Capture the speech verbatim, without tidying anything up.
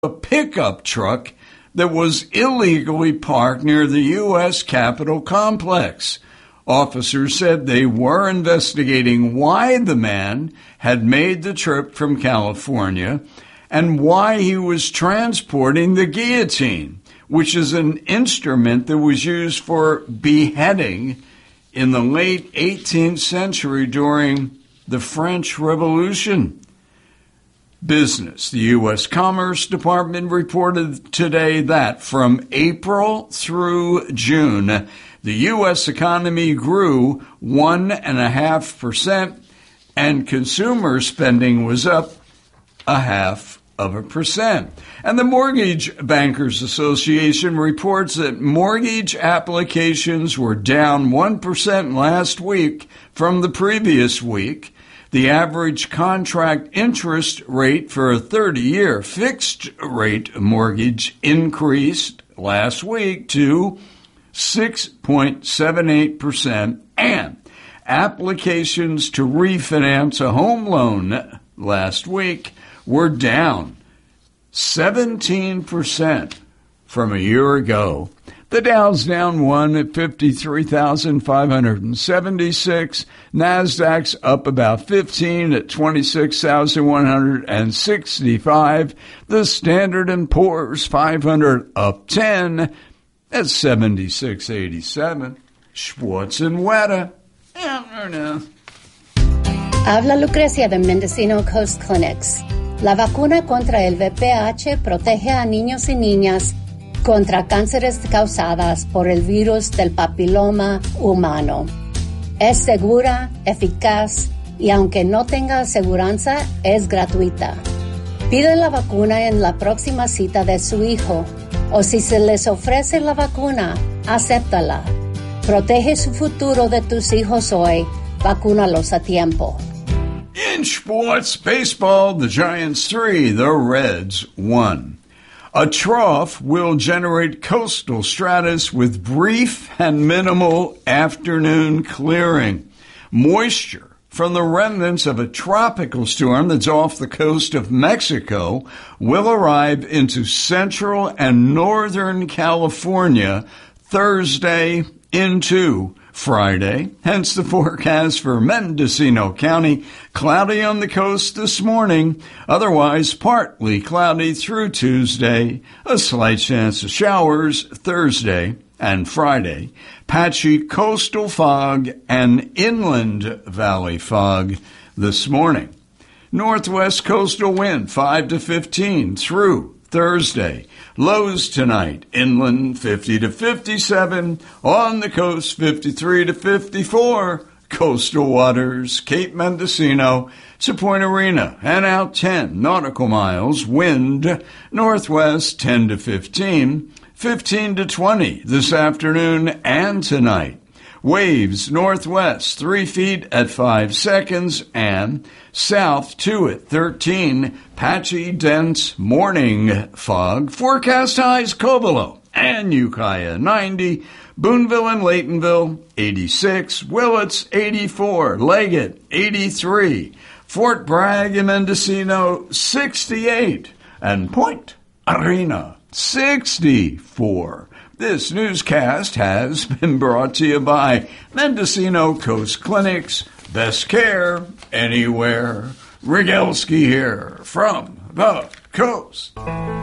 a pickup truck that was illegally parked near the U S Capitol complex. Officers said they were investigating why the man had made the trip from California and why he was transporting the guillotine, which is an instrument that was used for beheading in the late eighteenth century during the French Revolution. Business. The U S Commerce Department reported today that from April through June, the U S economy grew one point five percent and consumer spending was up a half of a percent. And the Mortgage Bankers Association reports that mortgage applications were down one percent last week from the previous week. The average contract interest rate for a thirty-year fixed-rate mortgage increased last week to six point seven eight percent, and applications to refinance a home loan last week were down seventeen percent from a year ago. The Dow's down one at fifty-three thousand five hundred seventy-six. NASDAQ's up about fifteen at twenty-six thousand one hundred sixty-five. The Standard and Poor's five hundred up ten at seventy-six eighty-seven. Schwartz and Weta. I don't know. Habla Lucrecia de Mendocino Coast Clinics. La vacuna contra el V P H protege a niños y niñas contra cánceres causadas por el virus del papiloma humano. Es segura, eficaz y aunque no tenga aseguranza, es gratuita. Pide la vacuna en la próxima cita de su hijo o si se les ofrece la vacuna, acéptala. Protege su futuro de tus hijos hoy. Vacúnalos a tiempo. In sports, baseball, the Giants three, the Reds one. A trough will generate coastal stratus with brief and minimal afternoon clearing. Moisture from the remnants of a tropical storm that's off the coast of Mexico will arrive into central and northern California Thursday into Friday, hence the forecast for Mendocino County. Cloudy on the coast this morning, otherwise partly cloudy through Tuesday, a slight chance of showers Thursday and Friday, patchy coastal fog and inland valley fog this morning. Northwest coastal wind five to fifteen through Thursday. Lows tonight, inland fifty to fifty-seven, on the coast fifty-three to fifty-four, coastal waters, Cape Mendocino to Point Arena, and out ten nautical miles, wind northwest ten to fifteen, fifteen to twenty this afternoon and tonight. Waves northwest three feet at five seconds and south two at thirteen. Patchy, dense morning fog. Forecast highs Covelo and Ukiah ninety. Boonville and Laytonville eighty-six. Willits eighty-four. Leggett eighty-three. Fort Bragg and Mendocino sixty-eight. And Point Arena sixty-four. This newscast has been brought to you by Mendocino Coast Clinics. Best care anywhere. Rigelski here from the coast.